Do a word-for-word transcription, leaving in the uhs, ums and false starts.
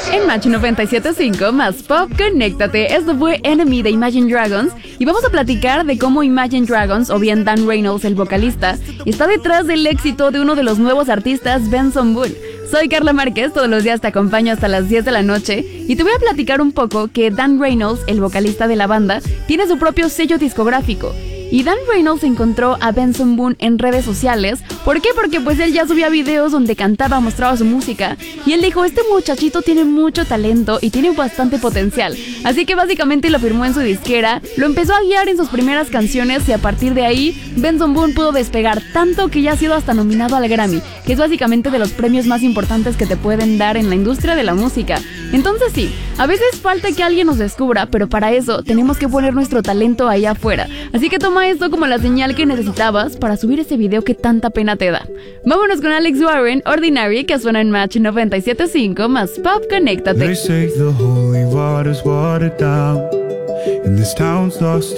En Match noventa y siete punto cinco más pop, conéctate. Esto fue Enemy de Imagine Dragons y vamos a platicar de cómo Imagine Dragons, o bien Dan Reynolds, el vocalista, está detrás del éxito de uno de los nuevos artistas, Benson Boone. Soy Carla Márquez, todos los días te acompaño hasta las diez de la noche y te voy a platicar un poco que Dan Reynolds, el vocalista de la banda, tiene su propio sello discográfico. Y Dan Reynolds encontró a Benson Boone en redes sociales. ¿Por qué? Porque pues él ya subía videos donde cantaba, mostraba su música. Y él dijo, este muchachito tiene mucho talento y tiene bastante potencial. Así que básicamente lo firmó en su disquera, lo empezó a guiar en sus primeras canciones y a partir de ahí, Benson Boone pudo despegar tanto que ya ha sido hasta nominado al Grammy, que es básicamente de los premios más importantes que te pueden dar en la industria de la música. Entonces sí, a veces falta que alguien nos descubra, pero para eso tenemos que poner nuestro talento ahí afuera. Así que toma esto como la señal que necesitabas para subir ese video que tanta pena te da. Vámonos con Alex Warren, Ordinary, que suena en Match noventa y siete punto cinco más pop, conéctate. They say the holy water's watered down, and this town's lost